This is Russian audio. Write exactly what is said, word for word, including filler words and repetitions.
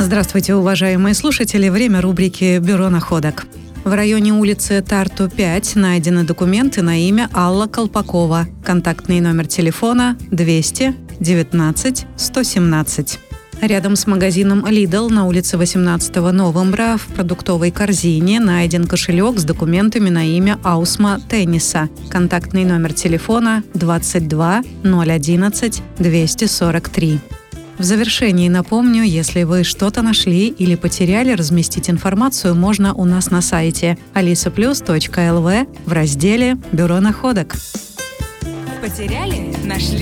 Здравствуйте, уважаемые слушатели. Время рубрики «Бюро находок». В районе улицы Тарту, пять найдены документы на имя Алла Колпакова. Контактный номер телефона двести девятнадцать сто семнадцать. Рядом с магазином Lidl на улице восемнадцатого Новембра в продуктовой корзине найден кошелек с документами на имя Аусма Тенниса. Контактный номер телефона двадцать два ноль одиннадцать двести сорок три. В завершении напомню, если вы что-то нашли или потеряли, разместить информацию можно у нас на сайте alisaplus точка эл ви в разделе «Бюро находок». Потеряли? Нашли?